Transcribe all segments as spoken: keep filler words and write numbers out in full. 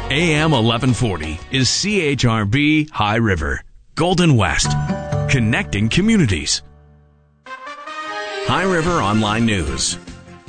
A M eleven forty is C H R B High River, Golden West, connecting communities. High River Online News.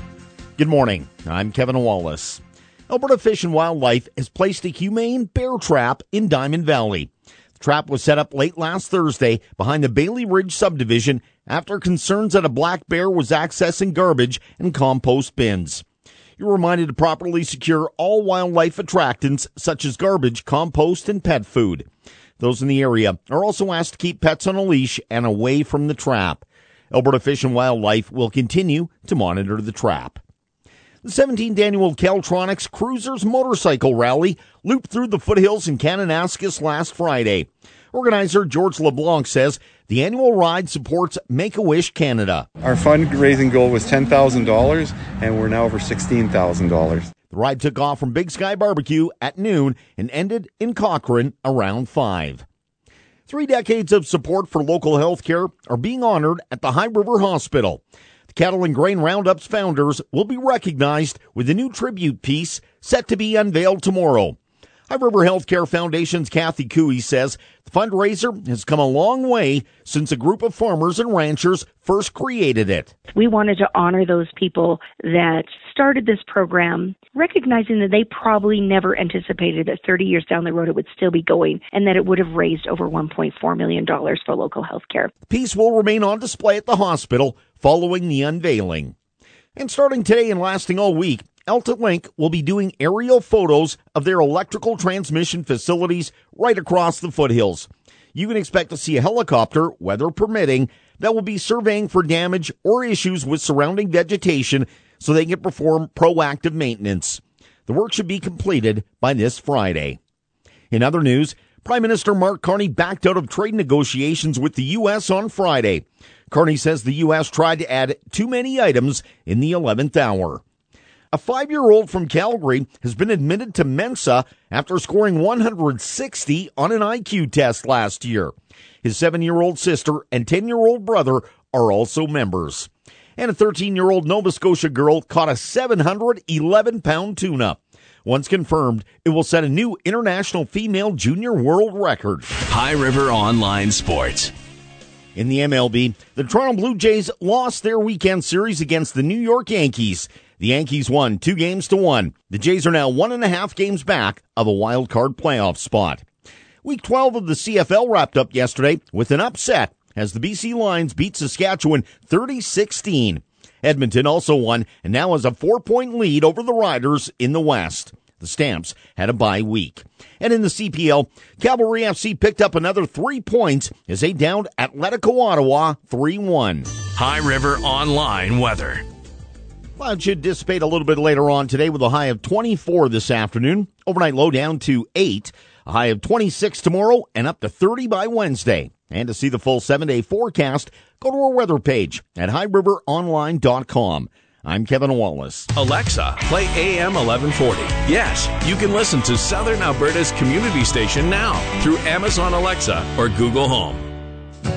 Good morning. I'm Kevin Wallace. Alberta Fish and Wildlife has placed a humane bear trap in Diamond Valley. The trap was set up late last Thursday behind the Bailey Ridge subdivision after concerns that a black bear was accessing garbage and compost bins. You're reminded to properly secure all wildlife attractants such as garbage, compost, and pet food. Those in the area are also asked to keep pets on a leash and away from the trap. Alberta Fish and Wildlife will continue to monitor the trap. The seventeenth annual Caltronics Cruisers Motorcycle Rally looped through the foothills in Kananaskis last Friday. Organizer George LeBlanc says the annual ride supports Make-A-Wish Canada. Our fundraising goal was ten thousand dollars, and we're now over sixteen thousand dollars. The ride took off from Big Sky Barbecue at noon and ended in Cochrane around five. Three decades of support for local health care are being honored at the High River Hospital. The Cattle and Grain Roundup's founders will be recognized with a new tribute piece set to be unveiled tomorrow. High River Healthcare Foundation's Kathy Cooey says the fundraiser has come a long way since a group of farmers and ranchers first created it. We wanted to honor those people that started this program, recognizing that they probably never anticipated that thirty years down the road it would still be going and that it would have raised over one point four million dollars for local health care. The piece will remain on display at the hospital following the unveiling. And starting today and lasting all week, AltaLink will be doing aerial photos of their electrical transmission facilities right across the foothills. You can expect to see a helicopter, weather permitting, that will be surveying for damage or issues with surrounding vegetation so they can perform proactive maintenance. The work should be completed by this Friday. In other news, Prime Minister Mark Carney backed out of trade negotiations with the U S on Friday. Carney says the U S tried to add too many items in the eleventh hour. A five-year-old from Calgary has been admitted to Mensa after scoring one hundred sixty on an I Q test last year. His seven-year-old sister and ten-year-old brother are also members. And a thirteen-year-old Nova Scotia girl caught a seven hundred eleven pound tuna. Once confirmed, it will set a new international female junior world record. High River Online Sports. In the M L B, the Toronto Blue Jays lost their weekend series against the New York Yankees. The Yankees won two games to one. The Jays are now one and a half games back of a wild card playoff spot. Week twelve of the C F L wrapped up yesterday with an upset as the B C Lions beat Saskatchewan thirty sixteen. Edmonton also won and now has a four-point lead over the Riders in the West. The Stamps had a bye week. And in the C P L, Cavalry F C picked up another three points as they downed Atletico Ottawa three one. High River Online Weather. Clouds should dissipate a little bit later on today with a high of twenty-four this afternoon. Overnight low down to eight. A high of twenty-six tomorrow and up to thirty by Wednesday. And to see the full seven-day forecast, go to our weather page at high river online dot com. I'm Kevin Wallace. Alexa, play A M eleven forty. Yes, you can listen to Southern Alberta's community station now through Amazon Alexa or Google Home.